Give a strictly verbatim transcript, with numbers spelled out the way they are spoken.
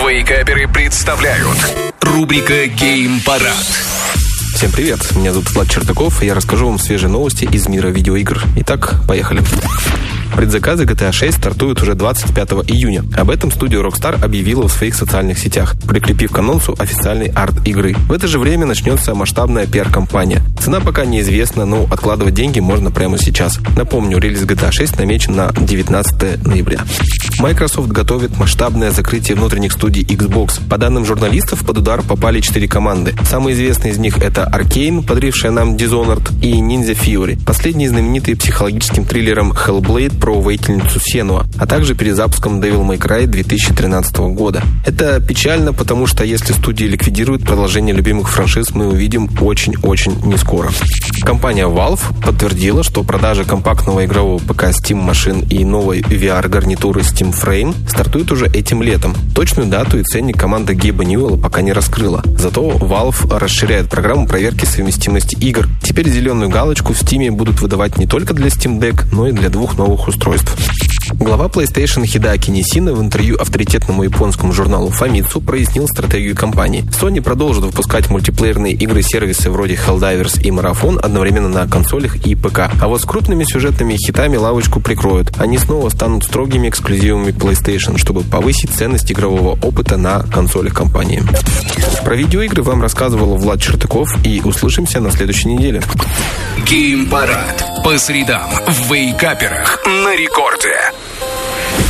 Вейкаперы представляют рубрика «Геймпарад». Всем привет, меня зовут Влад Чертаков, и я расскажу вам свежие новости из мира видеоигр. Итак, поехали. Предзаказы джи ти эй шесть стартуют уже двадцать пятого июня. Об этом студия Rockstar объявила в своих социальных сетях, прикрепив к анонсу официальный арт игры. В это же время начнется масштабная пиар-кампания. Цена пока неизвестна, но откладывать деньги можно прямо сейчас. Напомню, релиз джи ти эй шесть намечен на девятнадцатое ноября. Microsoft готовит масштабное закрытие внутренних студий Xbox. По данным журналистов, под удар попали четыре команды. Самые известные из них это Arkane, подарившая нам Dishonored, и Ninja Theory. Последний знаменитый психологическим триллером Hellblade про воительницу Сенуа, а также перезапуском Devil May Cry две тысячи тринадцатого года. Это печально, потому что если студии ликвидируют, продолжение любимых франшиз мы увидим очень-очень нескоро. Компания Valve подтвердила, что продажи компактного игрового ПК Steam Machine и новой ви ар-гарнитуры Steam Frame стартуют уже этим летом. Точную дату и ценник команда Гейба Ньюэлла пока не раскрыла. Зато Valve расширяет программу проверки совместимости игр. Теперь зеленую галочку в Steam будут выдавать не только для Steam Deck, но и для двух новых устройств. Глава PlayStation Хидеаки Нисина в интервью авторитетному японскому журналу Famitsu прояснил стратегию компании. Sony продолжит выпускать мультиплеерные игры-сервисы вроде Helldivers и Marathon одновременно на консолях и ПК. А вот с крупными сюжетными хитами лавочку прикроют. Они снова станут строгими эксклюзивами PlayStation, чтобы повысить ценность игрового опыта на консолях компании. Про видеоигры вам рассказывал Влад Чертаков, и услышимся на следующей неделе. Геймпарад по средам в Вейкаперах на рекорде.